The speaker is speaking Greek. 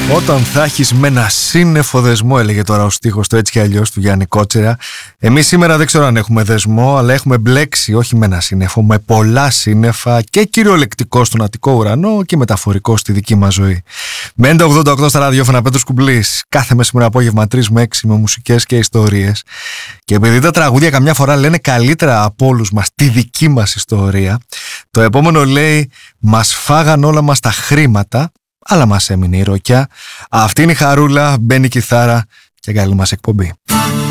Όταν θα έχεις με ένα σύννεφο δεσμό, έλεγε τώρα ο στίχος το Έτσι κι αλλιώς του Γιάννη Κότσερα. Εμείς σήμερα δεν ξέρω αν έχουμε δεσμό, αλλά έχουμε μπλέξει όχι με ένα σύννεφο, με πολλά σύννεφα και κυριολεκτικό στον Αττικό ουρανό και μεταφορικό στη δική μας ζωή. Με 1188 στα ραδιόφωνα, Πέτρος Κουμπλής, κάθε μεσημερινό απόγευμα 3 με 6 με μουσικές και ιστορίες. Και επειδή τα τραγούδια καμιά φορά λένε καλύτερα από όλους μας τη δική μας ιστορία, το επόμενο λέει «Μας φάγαν όλα μας τα χρήματα, αλλά μας έμεινε η ροκιά». Αυτή είναι η χαρούλα, μπαίνει η κιθάρα και καλή μας εκπομπή.